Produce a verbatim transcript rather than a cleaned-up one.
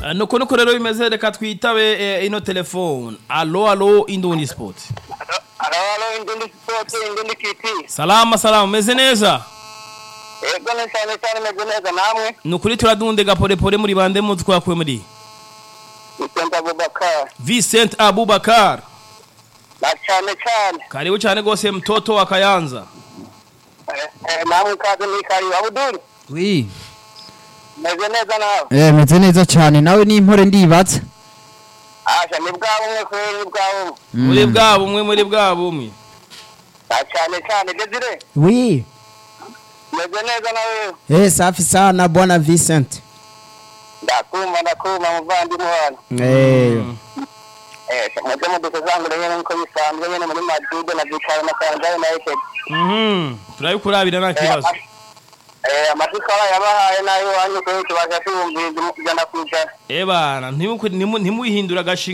nuko nuko rero bimeze reka twitabe ino telefone. Allo allo Indundi Sport. Allo allo Indundi Sport Indundi Kiti. Salama salama meze neza. Ego ne cyane cyane meze neza namwe. Nukuri turadunde gapore pore muri bande mu twakwe muri. Vicent Abubakar. Vicent Abubakar. Na cyane cyane. Karibu cyane gose mtoto wa Kayanza. Eh namwe kaze ni kari Abuduri. Oui. Meze neza nawe. Eh meze neza cyane nawe ni impore ndibatse. Asha ni bwabo mwe kwe ni bwabo. Muri bwabo mwe muri bwabo mwe. Na cyane cyane Desire. Oui. Meze neza nawe. Eh safi sana bwana Vincent. Ndakuma ndakuma muvandi muhana. Eh. Eh mwe mu dukazangu rero nko bisanzwe nyene muri Madrid na Vitara na Tanzania United. Mhm. Turayikurabira nta kibazo. Eh amatikala yabahaye nayo wanyu ko tubasha tumvira jana kuja. Eh bana ntimuhindura gashi